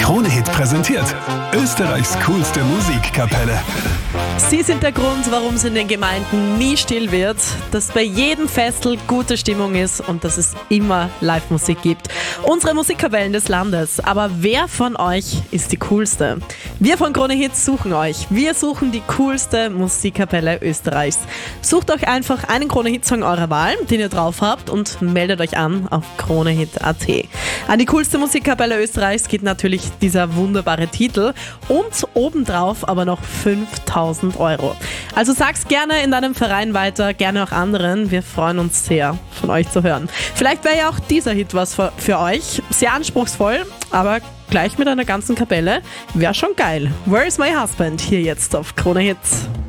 Krone-Hit präsentiert Österreichs coolste Musikkapelle. Sie sind der Grund, warum es in den Gemeinden nie still wird, dass bei jedem Festel gute Stimmung ist und dass es immer Live-Musik gibt. Unsere Musikkapellen des Landes. Aber wer von euch ist die coolste? Wir von Krone Hits suchen euch. Wir suchen die coolste Musikkapelle Österreichs. Sucht euch einfach einen Krone Hit-Song eurer Wahl, den ihr drauf habt, und meldet euch an auf kronehit.at. An die coolste Musikkapelle Österreichs geht natürlich dieser wunderbare Titel und obendrauf aber noch 5.000 €. Also sag's gerne in deinem Verein weiter, gerne auch anderen. Wir freuen uns sehr, von euch zu hören. Vielleicht wäre ja auch dieser Hit was für euch. Sehr anspruchsvoll, aber gleich mit einer ganzen Kapelle. Wäre schon geil. Where is my husband? Hier jetzt auf Krone Hits.